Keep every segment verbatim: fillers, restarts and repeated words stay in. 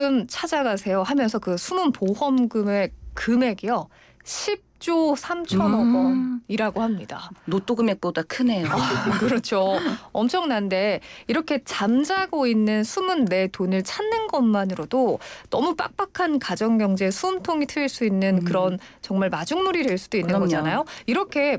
찾아가세요 하면서 그 숨은 보험금의 금액이요. 십조 삼천억 음. 원이라고 합니다. 로또 금액보다 크네요. 아, 그렇죠. 엄청난데 이렇게 잠자고 있는 숨은 내 돈을 찾는 것만으로도 너무 빡빡한 가정경제에 숨통이 트일 수 있는 음. 그런 정말 마중물이 될 수도 있는 그럼요. 거잖아요. 이렇게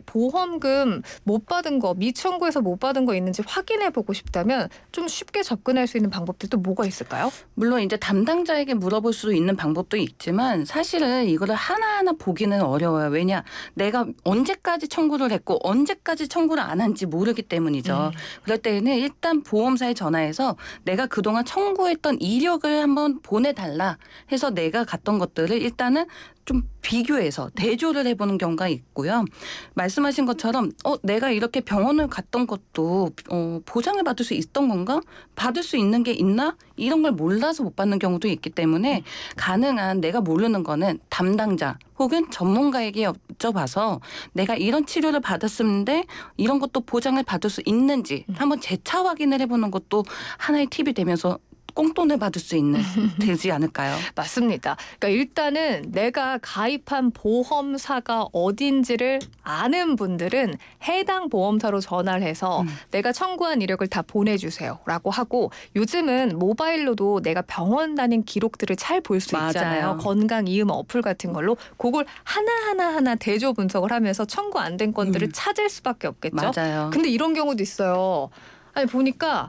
보험금 못 받은 거, 미청구에서 못 받은 거 있는지 확인해 보고 싶다면 좀 쉽게 접근할 수 있는 방법들도 뭐가 있을까요? 물론 이제 담당자에게 물어볼 수 있는 방법도 있지만 사실은 이거를 하나하나 보기는 어려워요. 왜냐? 내가 언제까지 청구를 했고 언제까지 청구를 안 한지 모르기 때문이죠. 음. 그럴 때는 일단 보험사에 전화해서 내가 그동안 청구했던 이력을 한번 보내달라 해서 내가 갔던 것들을 일단은 좀 비교해서 대조를 해보는 경우가 있고요. 말씀하신 것처럼 어 내가 이렇게 병원을 갔던 것도 어, 보장을 받을 수 있던 건가? 받을 수 있는 게 있나? 이런 걸 몰라서 못 받는 경우도 있기 때문에 가능한 내가 모르는 거는 담당자 혹은 전문가에게 여쭤봐서 내가 이런 치료를 받았는데 이런 것도 보장을 받을 수 있는지 한번 재차 확인을 해보는 것도 하나의 팁이 되면서 꽁돈을 받을 수 있는 되지 않을까요? 맞습니다. 그러니까 일단은 내가 가입한 보험사가 어딘지를 아는 분들은 해당 보험사로 전화를 해서 음. 내가 청구한 이력을 다 보내주세요라고 하고 요즘은 모바일로도 내가 병원 다닌 기록들을 잘 볼 수 있잖아요. 맞아요. 건강 이음 어플 같은 걸로 그걸 하나하나 하나 대조 분석을 하면서 청구 안 된 건들을 음. 찾을 수밖에 없겠죠. 맞아요. 근데 이런 경우도 있어요. 아니 보니까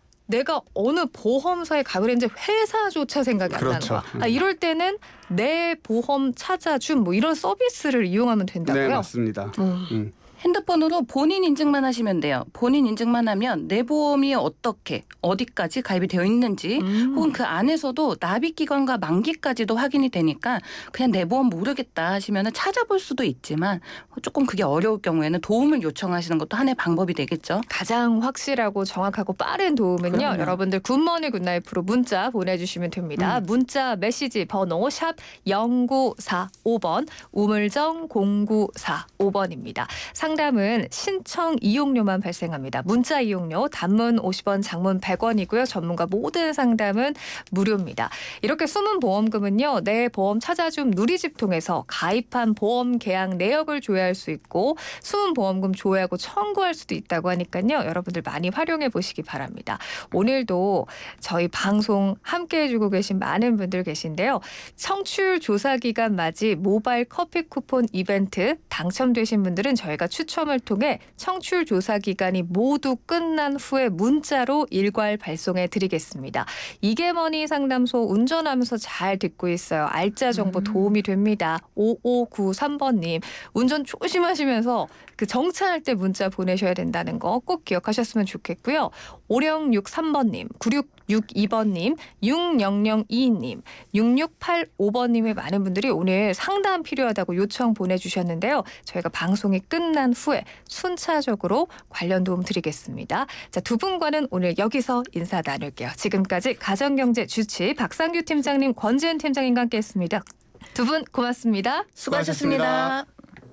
내가 어느 보험사에 가입을 했는지 회사조차 생각이 안 그렇죠. 나는 거야. 아, 이럴 때는 내 보험 찾아줌 뭐 이런 서비스를 이용하면 된다고요? 네, 맞습니다. 음. 음. 핸드폰으로 본인 인증만 하시면 돼요. 본인 인증만 하면 내 보험이 어떻게 어디까지 가입이 되어 있는지 음. 혹은 그 안에서도 납입기간과 만기까지도 확인이 되니까 그냥 내 보험 모르겠다 하시면 찾아볼 수도 있지만 조금 그게 어려울 경우에는 도움을 요청하시는 것도 하나의 방법이 되겠죠. 가장 확실하고 정확하고 빠른 도움은요. 그럼요. 여러분들 굿모닝 굿나잇으로 문자 보내주시면 됩니다. 음. 문자 메시지 번호 샵 영구사오 번 우물정 공구사오 번입니다. 상담은 신청 이용료만 발생합니다. 문자 이용료 단문 오십 원 장문 백 원이고요. 전문가 모든 상담은 무료입니다. 이렇게 숨은 보험금은요. 내 보험 찾아줌 누리집 통해서 가입한 보험 계약 내역을 조회할 수 있고 숨은 보험금 조회하고 청구할 수도 있다고 하니까요. 여러분들 많이 활용해 보시기 바랍니다. 오늘도 저희 방송 함께해 주고 계신 많은 분들 계신데요. 청취율 조사 기간 맞이 모바일 커피 쿠폰 이벤트 당첨되신 분들은 저희가 추첨을 통해 청취율 조사 기간이 모두 끝난 후에 문자로 일괄 발송해 드리겠습니다. 이게머니 상담소 운전하면서 잘 듣고 있어요. 알짜 정보 도움이 됩니다. 오오구삼 번님 운전 조심하시면서 그 정차할 때 문자 보내셔야 된다는 거 꼭 기억하셨으면 좋겠고요. 오공육삼 번님, 구육육이 번님, 육공공이 님, 육육팔오 번님의 많은 분들이 오늘 상담 필요하다고 요청 보내주셨는데요. 저희가 방송이 끝난 후에 순차적으로 관련 도움 드리겠습니다. 자, 두 분과는 오늘 여기서 인사 나눌게요. 지금까지 가정경제 주치 박상규 팀장님, 권지은 팀장님과 함께했습니다. 두 분 고맙습니다. 수고하셨습니다.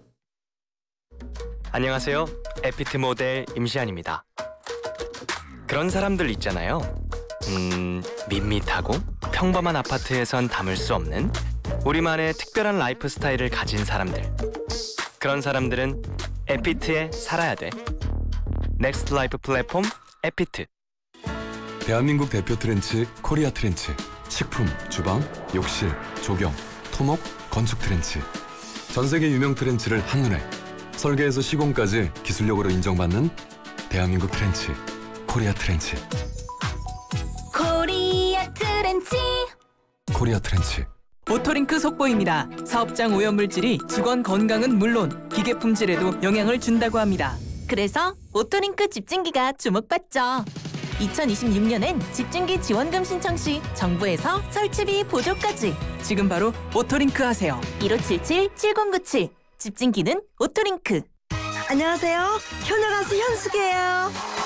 안녕하세요. 에피트 모델 임시안입니다. 그런 사람들 있잖아요. 음, 밋밋하고 평범한 아파트에선 담을 수 없는 우리만의 특별한 라이프 스타일을 가진 사람들. 그런 사람들은 에피트에 살아야 돼. 넥스트 라이프 플랫폼 에피트. 대한민국 대표 트렌치 코리아 트렌치. 식품, 주방, 욕실, 조경, 토목, 건축 트렌치. 전 세계 유명 트렌치를 한눈에 설계에서 시공까지 기술력으로 인정받는 대한민국 트렌치 코리아 트렌치. 코리아 트렌치. 코리아 트렌치. 오토링크 속보입니다. 사업장 오염물질이 직원 건강은 물론 기계 품질에도 영향을 준다고 합니다. 그래서 오토링크 집중기가 주목받죠. 이천이십육 년엔 집중기 지원금 신청 시 정부에서 설치비 보조까지. 지금 바로 오토링크 하세요. 일오칠칠 칠공구칠 집중기는 오토링크. 안녕하세요. 효녀 가수 현숙이에요.